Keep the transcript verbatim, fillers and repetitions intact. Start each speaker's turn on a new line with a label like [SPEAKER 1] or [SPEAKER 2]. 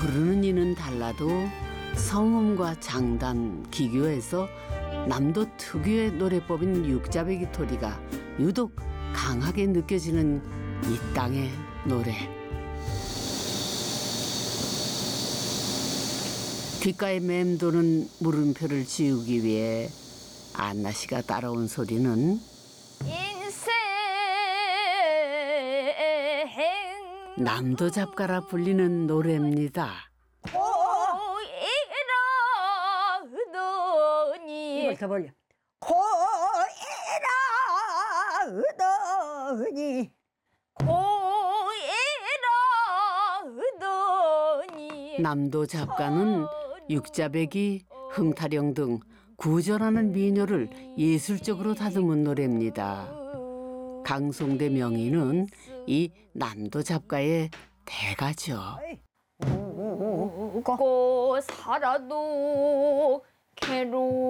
[SPEAKER 1] 부르는 이는 달라도 성음과 장단, 기교에서 남도 특유의 노래법인 육자배기 토리가 유독 강하게 느껴지는 이 땅의 노래. 귓가에 맴도는 물음표를 지우기 위해 안나 씨가 따라온 소리는
[SPEAKER 2] 인생
[SPEAKER 1] 남도 잡가라 불리는 노래입니다.
[SPEAKER 2] 고이라으더니
[SPEAKER 3] 이걸 더 벌려. 고이라으더니
[SPEAKER 2] 고이라으더니
[SPEAKER 1] 남도 잡가는 육자배기, 흠타령 등 구절하는 미녀를 예술적으로 다듬은 노래입니다. 강송대 명인은 이 남도 잡가의 대가죠.
[SPEAKER 2] 고 살아도 괴로워